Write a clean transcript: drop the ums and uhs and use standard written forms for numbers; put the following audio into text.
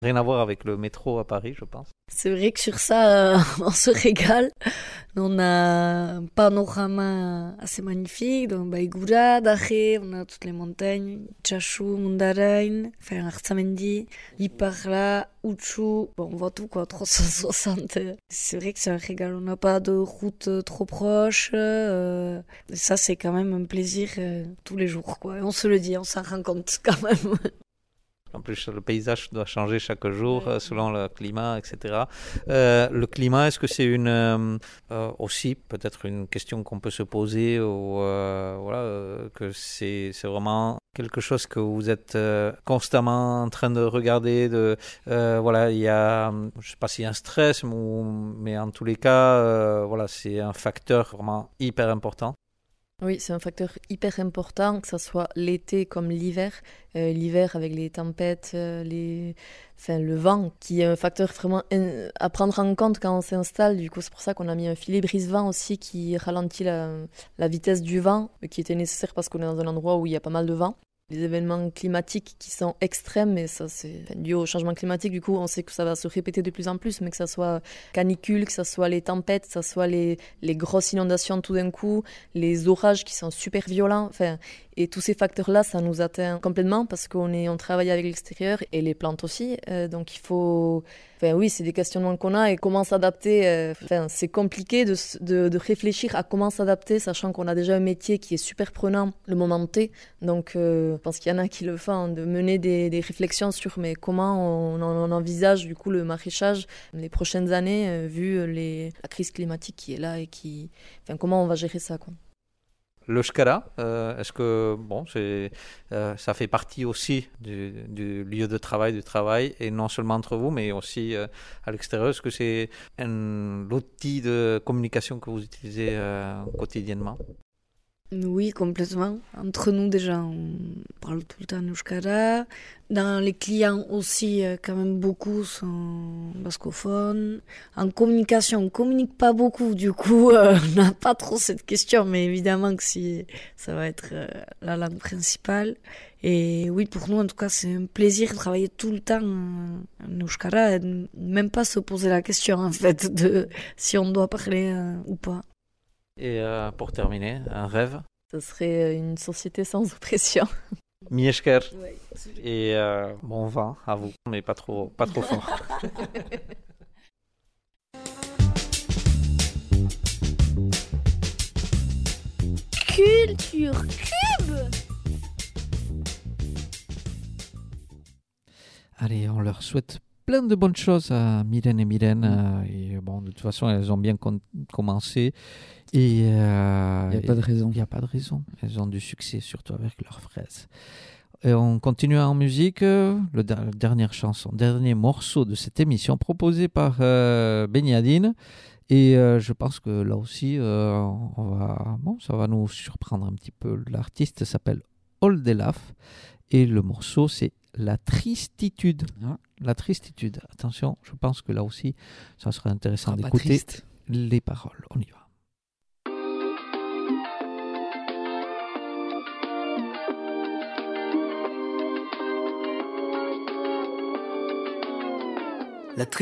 Rien à voir avec le métro à Paris, je pense. C'est vrai que sur ça, on se régale. On a un panorama assez magnifique, donc Baigura, Daje, on a toutes les montagnes, Tchachu, Mundarain, enfin Arzamendi, Iparla, Uchu, bon, on voit tout quoi, 360. C'est vrai que c'est un régal, on n'a pas de route trop proche. Ça, c'est quand même un plaisir tous les jours, quoi. Et on se le dit, on s'en rend compte quand même. En plus, le paysage doit changer chaque jour selon le climat, etc. Le climat, est-ce que c'est aussi peut-être une question qu'on peut se poser ou que c'est vraiment quelque chose que vous êtes constamment en train de regarder, il y a, je sais pas s'il y a un stress, mais en tous les cas, c'est un facteur vraiment hyper important. Oui, c'est un facteur hyper important, que ce soit l'été comme l'hiver. L'hiver avec les tempêtes, le vent, qui est un facteur vraiment à prendre en compte quand on s'installe. Du coup, c'est pour ça qu'on a mis un filet brise-vent aussi qui ralentit la vitesse du vent, qui était nécessaire parce qu'on est dans un endroit où il y a pas mal de vent. Les événements climatiques qui sont extrêmes, et ça c'est dû au changement climatique, du coup on sait que ça va se répéter de plus en plus, mais que ça soit canicule, que ça soit les tempêtes, que ça soit les grosses inondations tout d'un coup, les orages qui sont super violents, et tous ces facteurs-là, ça nous atteint complètement parce on travaille avec l'extérieur et les plantes aussi, donc il faut... oui, c'est des questionnements qu'on a et comment s'adapter. C'est compliqué de réfléchir à comment s'adapter, sachant qu'on a déjà un métier qui est super prenant le moment T. Donc, je pense qu'il y en a qui le font, de mener des réflexions sur comment on envisage du coup le maraîchage les prochaines années, vu la crise climatique qui est là et comment on va gérer ça, quoi. Le shkara, est-ce que ça fait partie aussi du lieu de travail, du travail, et non seulement entre vous, mais aussi à l'extérieur? Est-ce que c'est l'outil de communication que vous utilisez quotidiennement? Oui, complètement. Entre nous, déjà, on parle tout le temps euskara. Dans les clients aussi, quand même, beaucoup sont bascophones. En communication, on communique pas beaucoup. Du coup, on n'a pas trop cette question. Mais évidemment que si ça va être la langue principale. Et oui, pour nous, en tout cas, c'est un plaisir de travailler tout le temps en euskara. Et de même pas se poser la question, en fait, de si on doit parler ou pas. Et pour terminer, un rêve? Ce serait une société sans oppression. Miesker. Et bon vin à vous, mais pas trop fort. Culture Cube. Allez, on leur souhaite plein de bonnes choses à Mylène et Mylène. Et bon, de toute façon, elles ont bien commencé. Et il n'y a pas de raison. Il n'y a pas de raison. Elles ont du succès, surtout avec leurs fraises. Et on continue en musique. La dernière chanson, dernier morceau de cette émission proposé par Benyadine. Et je pense que là aussi, ça va nous surprendre un petit peu. L'artiste s'appelle Oldelaf. Et le morceau, c'est La Tristitude. La Tristitude. Attention, je pense que là aussi, ça serait intéressant d'écouter les paroles. On y va. La